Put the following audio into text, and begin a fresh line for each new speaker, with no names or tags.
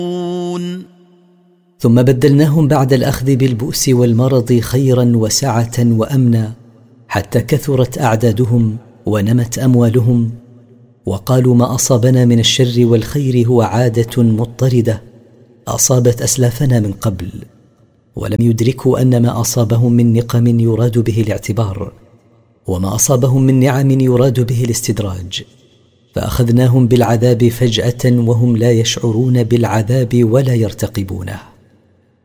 ثم بدلناهم بعد الأخذ بالبؤس والمرض خيرا وسعة وأمنا، حتى كثرت أعدادهم ونمت أموالهم، وقالوا ما أصابنا من الشر والخير هو عادة مضطردة أصابت أسلافنا من قبل، ولم يدركوا أن ما أصابهم من نقم يراد به الاعتبار، وما أصابهم من نعم يراد به الاستدراج، فأخذناهم بالعذاب فجأة وهم لا يشعرون بالعذاب ولا يرتقبونه.